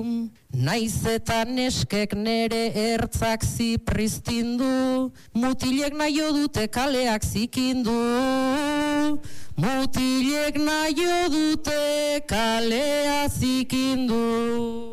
Naiz eta neskek nere ertzak zipriztindu, mutilek naio dute kaleak zikindu. Mutilek naio dute kalea zikindu.